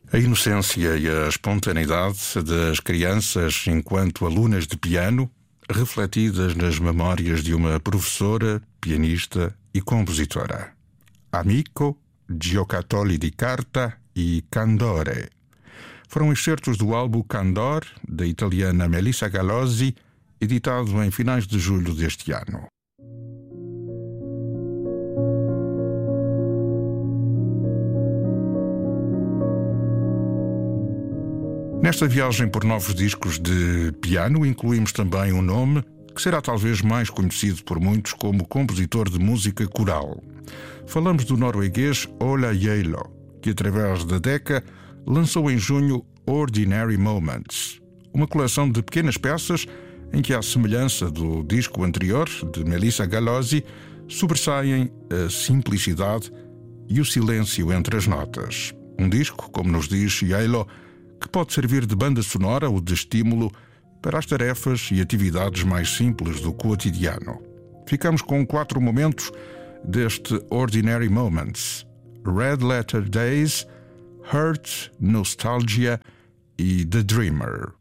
A inocência e a espontaneidade das crianças enquanto alunas de piano, refletidas nas memórias de uma professora, pianista e compositora. Amico, Giocattoli di carta e Candore. Foram excertos do álbum Candor, da italiana Melissa Galozzi, editado em finais de julho deste ano. Nesta viagem por novos discos de piano, incluímos também um nome que será talvez mais conhecido por muitos como compositor de música coral. Falamos do norueguês Ola Gjeilo, que através da Decca lançou em junho Ordinary Moments, uma coleção de pequenas peças em que, à semelhança do disco anterior, de Melissa Galozzi, sobressaem a simplicidade e o silêncio entre as notas. Um disco, como nos diz Gjeilo, que pode servir de banda sonora ou de estímulo para as tarefas e atividades mais simples do cotidiano. Ficamos com 4 momentos deste Ordinary Moments: Red Letter Days, Hurt, Nostalgia e The Dreamer.